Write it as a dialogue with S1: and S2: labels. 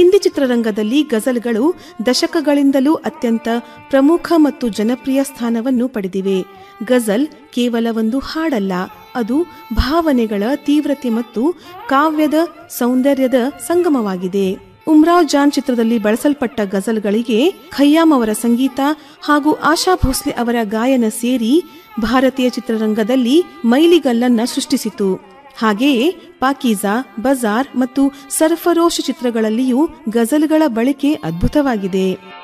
S1: ಹಿಂದಿ ಚಿತ್ರರಂಗದಲ್ಲಿ ಗಜಲ್ಗಳು ದಶಕಗಳಿಂದಲೂ ಅತ್ಯಂತ ಪ್ರಮುಖ ಮತ್ತು ಜನಪ್ರಿಯ ಸ್ಥಾನವನ್ನು ಪಡೆದಿವೆ. ಗಜಲ್ ಕೇವಲ ಒಂದು ಹಾಡಲ್ಲ, ಅದು ಭಾವನೆಗಳ ತೀವ್ರತೆ ಮತ್ತು ಕಾವ್ಯದ ಸೌಂದರ್ಯದ ಸಂಗಮವಾಗಿದೆ. ಉಮ್ರಾವ್ ಜಾನ್ ಚಿತ್ರದಲ್ಲಿ ಬಳಸಲ್ಪಟ್ಟ ಗಜಲ್ಗಳಿಗೆ ಖಯ್ಯಾಮ್ ಅವರ ಸಂಗೀತ ಹಾಗೂ ಆಶಾ ಭೋಸ್ಲೆ ಅವರ ಗಾಯನ ಸೇರಿ ಭಾರತೀಯ ಚಿತ್ರರಂಗದಲ್ಲಿ ಮೈಲಿಗಲ್ಲನ್ನ ಸೃಷ್ಟಿಸಿತು. ಹಾಗೆಯೇ ಪಾಕೀಜಾ, ಬಜಾರ್ ಮತ್ತು ಸರ್ಫರೋಶ್ ಚಿತ್ರಗಳಲ್ಲಿಯೂ ಗಜಲ್ಗಳ ಬಳಕೆ ಅದ್ಭುತವಾಗಿದೆ.